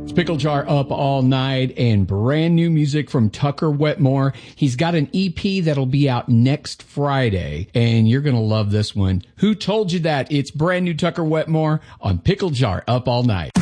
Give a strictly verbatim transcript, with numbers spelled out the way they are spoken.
Pickle Jar Up All Night and brand new music from Tucker Wetmore. He's got an E P that'll be out next Friday, and you're going to love this one. Who Told You That? It's brand new Tucker Wetmore on Pickle Jar Up All Night.